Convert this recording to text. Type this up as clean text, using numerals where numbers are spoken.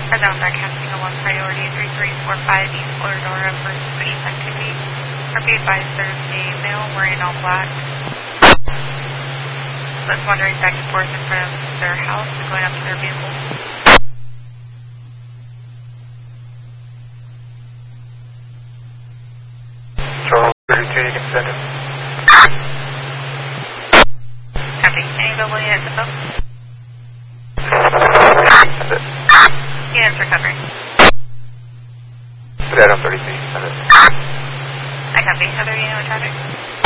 Present broadcasting on 1 priority 3345 East Floridora for suspicious activity. Are be advised there's a male wearing all black that's wandering back and forth in front of their house and going up to their vehicle. Charles 32, you can send him. Copy. Any available units at both? That's it. Units recovering. Put that on 32, send it. I copy. Other unit with traffic?